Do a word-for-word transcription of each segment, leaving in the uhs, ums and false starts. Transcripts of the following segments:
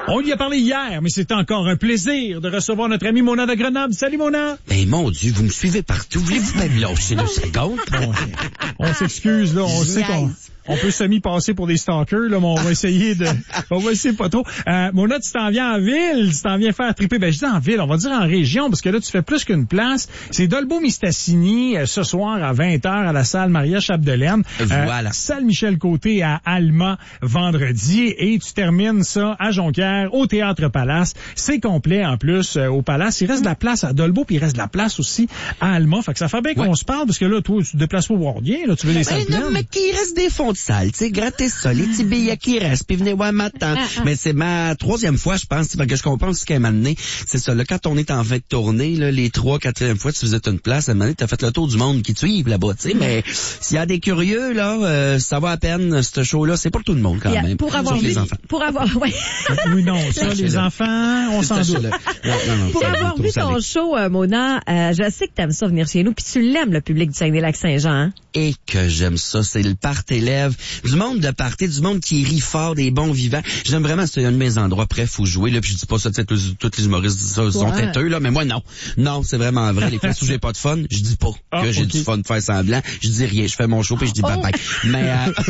On lui a parlé hier, mais c'est encore un plaisir de recevoir notre ami Mona de Grenoble. Salut Mona! Ben mon Dieu, vous me suivez partout. Voulez-vous même lâcher deux secondes? Bon, on s'excuse, là. On sait qu'on on peut semi-passer pour des stalkers, là, mais on va essayer de... on va essayer pas trop. Euh, Mona, tu t'en viens en ville, tu t'en viens faire triper. Ben, je dis en ville, on va dire en région, parce que là, tu fais plus qu'une place. C'est Dolbeau-Mistassini, euh, ce soir à vingt heures à la salle Maria-Chapdelaine. Voilà. Euh, salle Michel Côté à Alma, vendredi. Et tu termines ça à Jonquière, au Théâtre Palace. C'est complet, en plus, euh, au Palace. Il reste de la place à Dolbeau, puis il reste de la place aussi à Alma. Fait que ça fait bien ouais. qu'on se parle, parce que là, toi, tu te déplaces pas voir rien, là, tu veux des salles pleines. Non, mais qu'il reste des fonds de salle, tu sais, gratter ça, les petits billets qui restent, puis venez voir ma tante. Mais c'est ma troisième fois, je pense, parce que je comprends ce qu'elle m'a amené. C'est ça, là, quand on est en fin de tournée, là, les trois, quatrième fois, tu faisais une place, à un moment donné, t'as fait le tour du monde qui te suit là-bas, tu sais, mais s'il y a des curieux, là, euh, ça va à peine, ce show-là, c'est pour tout le monde, quand yeah, même. Pour avoir Sauf vu, les enfants. Pour avoir, ouais. Oui, non, ça, les enfants, on s'en doute. Non, non, non, pour avoir vu ton show, euh, Mona, euh, je sais que t'aimes ça venir chez nous, puis tu l'aimes, le public du Saguenay-Lac-Saint-Jean, hein? Et que j'aime ça, c'est le party élève, du monde de party, du monde qui rit fort, des bons vivants. J'aime vraiment, c'est un de mes endroits prêts, faut jouer, là, puis je dis pas ça, tu sais, tous, tous les humoristes disent ça, ils sont ouais. têteux, là, mais moi, non. Non, c'est vraiment vrai. Les places où j'ai pas de fun, je dis pas ah, que j'ai okay. du fun de faire semblant. Je dis rien, je fais mon show, puis je dis bye bye. Oh. Mais, euh...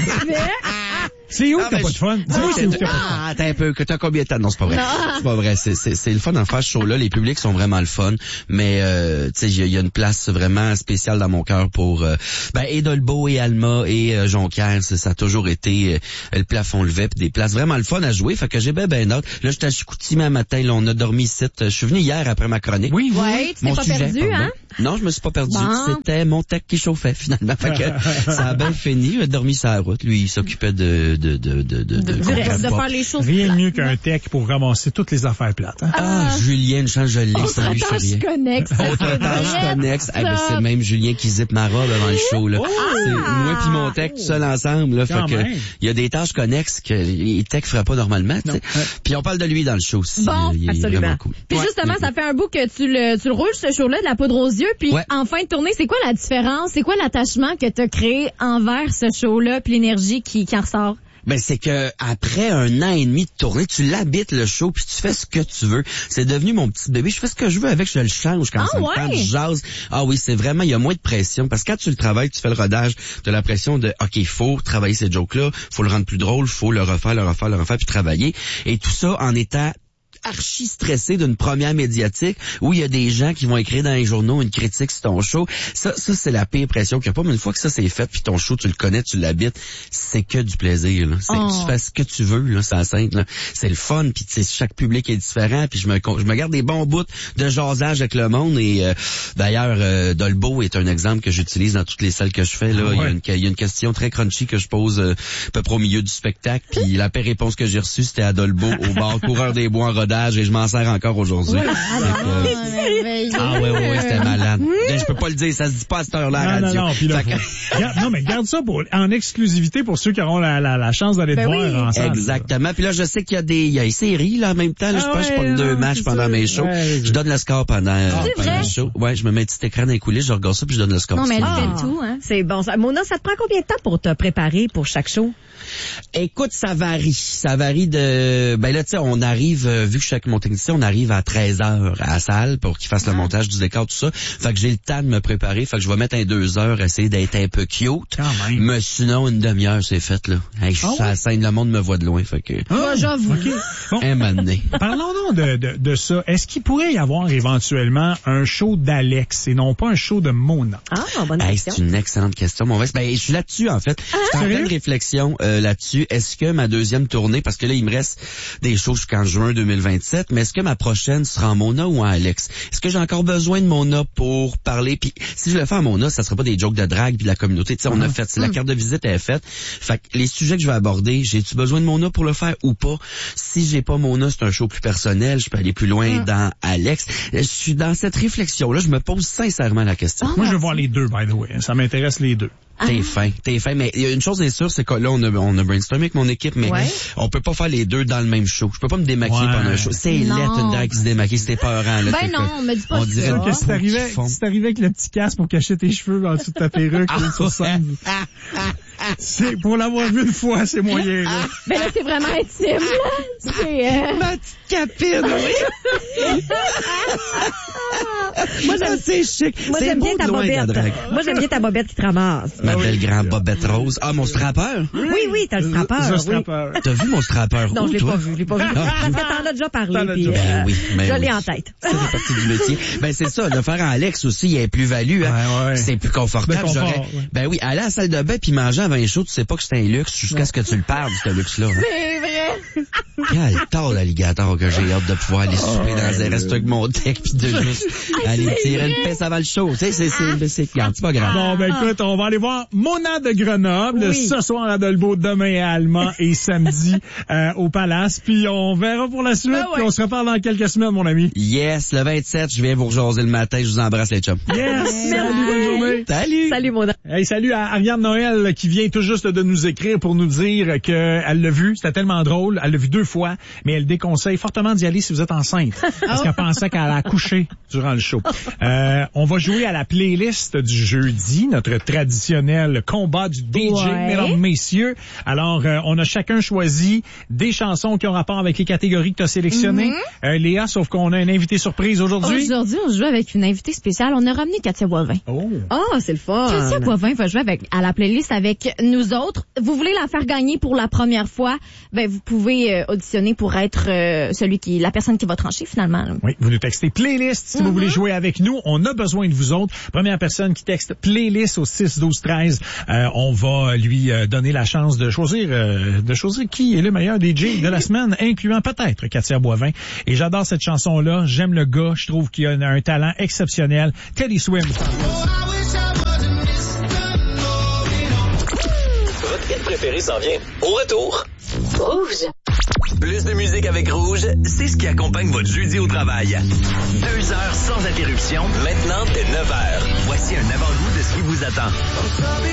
C'est où ah, que t'as pas de fun? Dis-moi c'est où que t'as pas de fun. Ah, attends un peu, que t'as combien de temps? Non, c'est pas vrai. C'est pas vrai. C'est, c'est, c'est le fun d'en faire ce show-là. Les publics sont vraiment le fun. Mais, euh, tu sais, il y, y a une place vraiment spéciale dans mon cœur pour, euh, ben, et Dolbeau et Alma et euh, Jonquière. Ça a toujours été, euh, le plafond levé pis des places vraiment le fun à jouer. Fait que j'ai ben ben hâte. Là, j'étais à Chicoutimi un matin, là, on a dormi ici. Je suis venu hier après ma chronique. Oui, oui. Ouais, tu t'es pas sujet, perdu, pardon. hein? Non, je me suis pas perdu. Bon. C'était mon tech qui chauffait, finalement. Fait que ça a bien fini. Il a dormi sur la route. Lui, il s'occupait de, de, de, de, de, de, de, de faire les choses. Rien plates, mieux qu'un tech pour ramasser toutes les affaires plates, hein? Ah, ah Julien, une chance, je l'ai. Salut, Julien. Connexe. Autre tâche connexe. Eh ben, c'est même Julien qui zippe ma robe avant le show, là. Oh! C'est moi pis mon tech tout seul ensemble, là. Quand fait même. que, il y a des tâches connexes que les tech feraient pas normalement, tu sais. Puis on parle de lui dans le show aussi. Bon, il, il absolument. est vraiment cool. Puis ouais, justement, ouais, ça fait un bout que tu le, tu le roules, ce show-là, de la poudre aux yeux. Puis ouais. en fin de tournée, c'est quoi la différence? C'est quoi l'attachement que tu as créé envers ce show-là, puis l'énergie qui, qui en ressort? Ben c'est que après un an et demi de tournée, tu l'habites le show puis tu fais ce que tu veux. C'est devenu mon petit bébé. Je fais ce que je veux avec, je le change quand ah, ça me ouais. tente, je jase. Ah oui, c'est vraiment, il y a moins de pression parce que quand tu le travailles, tu fais le rodage, de la pression de OK, il faut travailler ces jokes-là, faut le rendre plus drôle, faut le refaire, le refaire, le refaire puis travailler et tout ça en étant archi stressé d'une première médiatique où il y a des gens qui vont écrire dans les journaux une critique sur ton show. Ça, ça c'est la pire pression qu'il y a pas. Mais une fois que ça c'est fait, puis ton show, tu le connais, tu l'habites, c'est que du plaisir. Là. C'est, oh. Tu fais ce que tu veux, là, c'est la scène, là. C'est le fun, puis chaque public est différent, puis je me je me garde des bons bouts de jasage avec le monde. Et euh, d'ailleurs, euh, Dolbeau est un exemple que j'utilise dans toutes les salles que je fais. Là, oh, ouais. il, y a une, il y a une question très crunchy que je pose euh, à peu près au milieu du spectacle. Puis la pire réponse que j'ai reçue, c'était à Dolbeau, au bar Coureur des Bois en rodage. Et je m'en sers encore aujourd'hui. Oui, alors, euh... Ah oui, oui, oui, c'était malade. Je peux pas le dire, ça se dit pas à cette heure-là à la radio. Non, non, puis là, faut... garde, non, mais garde ça pour, en exclusivité pour ceux qui auront la, la, la chance d'aller ben te oui. voir ensemble. Exactement. Puis là, je sais qu'il y a des, il y a des séries, là, en même temps. Là, je ah pense que ouais, je prends deux matchs pendant sûr. mes shows. Ouais, je donne le score pendant, ah, pendant le show. Ouais, je me mets un petit écran dans les coulisses, je regarde ça puis je donne le score. Non, mais elle ah. fait tout, hein. C'est bon. Ça, Mona, ça te prend combien de temps pour te préparer pour chaque show? Écoute, ça varie. Ça varie de... Ben là, tu sais, on arrive, euh, vu que je suis avec mon technicien, on arrive à treize heures à la salle pour qu'il fasse ah. le montage du décor, tout ça. Fait que j'ai le temps de me préparer. Fait que je vais mettre un deux heures, essayer d'être un peu cute. Quand même. Mais sinon, une demi-heure, c'est fait, là. Hey, je suis oh. à la scène, le monde me voit de loin. Fait que... Ah, j'avoue. Okay. Bon. Un moment donné. Parlons donc de, de, de ça. Est-ce qu'il pourrait y avoir éventuellement un show d'Alex et non pas un show de Mona? Ah, bonne hey, question. C'est une excellente question, mon Vincent. Ben, je suis là-dessus, en fait. Ah, je suis en pleine réflexion euh, là-dessus. Est-ce que ma deuxième tournée, parce que là, il me reste des shows jusqu'en juin deux mille vingt-sept, mais est-ce que ma prochaine sera en Mona ou en Alex? Est-ce que j'ai encore besoin de Mona pour parler? Puis si je le fais en Mona, ça sera pas des jokes de drague puis de la communauté. Tu sais, on a fait, la carte de visite est faite. Fait que les sujets que je vais aborder, j'ai-tu besoin de Mona pour le faire ou pas? Si j'ai pas Mona, c'est un show plus personnel, je peux aller plus loin mm. dans Alex. Je suis dans cette réflexion-là, je me pose sincèrement la question. Oh, Moi, je veux voir les deux, by the way. Ça m'intéresse les deux. T'es fin, t'es fin. Mais il y a une chose est sûre, c'est que là, on a, on a brainstormé avec mon équipe, mais Ouais. on peut pas faire les deux dans le même show. Je peux pas me démaquiller Ouais. pendant un show. C'est laid, Non. une drague qui se démaquille, c'était peurant, là. Ben c'est non, que- me dis pas on ça. dirait C'est Que si t'arrivais, qui font. si t'arrivais avec le petit casque pour cacher tes cheveux en dessous de ta perruque là, sur scène. C'est, pour l'avoir vu une fois, c'est moyen, là. Ben là, c'est vraiment intime, là. C'est, euh... Ma petite capine, oui. Moi, j'aime, c'est chic. moi, C'est j'aime beau bien de ta loin, la bobette. drague. Moi, j'aime bien ta bobette qui te ramasse. Ma belle grande bobette rose. Ah, mon strappeur. Oui, oui, t'as le strappeur. Je oui. strappeur. T'as vu mon strappeur? Non, où, je l'ai toi? pas vu, je l'ai pas vu. Ah. Parce que t'en as déjà parlé, T'en as puis déjà euh, Ben oui, ben je oui. l'ai en tête. Ça fait partie du métier. Ben c'est ça, le faire en Alex aussi, il y a plus-value, hein. Ouais, ouais. C'est plus confortable. Ben, confort, J'aurais- ouais. Ben oui, aller à la salle de bain puis manger avant un show, tu sais pas que c'est un luxe jusqu'à ce que tu le perdes, ce luxe-là. Hein. c'est vrai. Quel tard l'alligator que j'ai hâte de pouvoir aller souper dans un resto avec mon tech puis de juste aller me tirer une pisse avant le show. Tu sais, c'est, c'est, c'est, c'est pas grave. Bon, ben écoute, on va aller voir Mona de Grenoble Oui. ce soir à Dolbeau, demain à Allemand et samedi euh, au Palace. Puis on verra pour la suite. Ben ouais. Puis on se reparle dans quelques semaines, mon ami. Yes, le vingt-sept, je viens vous rejaser le matin, je vous embrasse les chums. Yes! Salut, bonne journée. Salut! Salut, mon Hey, salut à Ariane Noël qui vient tout juste de nous écrire pour nous dire qu'elle l'a vu. C'était tellement drôle. Elle l'a vu deux fois, mais elle déconseille fortement d'y aller si vous êtes enceinte. Parce qu'elle pensait qu'elle allait accoucher durant le show. Euh, on va jouer à la playlist du jeudi, notre traditionnel combat du D J, Ouais. mesdames, messieurs. Alors, euh, on a chacun choisi des chansons qui ont rapport avec les catégories que tu as sélectionnées. Euh, Léa, sauf qu'on a un invité surprise aujourd'hui. Aujourd'hui, on joue avec une invitée spéciale. On a ramené Katia Boivin. Oh! Oh, c'est le fun. Katia Boivin va jouer avec, à la playlist avec nous autres. Vous voulez la faire gagner pour la première fois? Ben, vous pouvez euh, auditionner pour être euh, celui qui, la personne qui va trancher finalement. là. Oui, vous nous textez playlist si vous voulez jouer avec nous. On a besoin de vous autres. Première personne qui texte playlist au six douze treize, euh, on va lui euh, donner la chance de choisir euh, de choisir qui est le meilleur D J de la semaine, incluant peut-être Katia Boivin. Et j'adore cette chanson-là. J'aime le gars. Je trouve qu'il a un, un talent exceptionnel. Teddy Swim. Votre hit préféré s'en vient au retour. Rouge. Plus de musique avec Rouge, c'est ce qui accompagne votre jeudi au travail. Deux heures sans interruption, maintenant dès neuf heures. Voici un avant-goût de ce qui vous attend.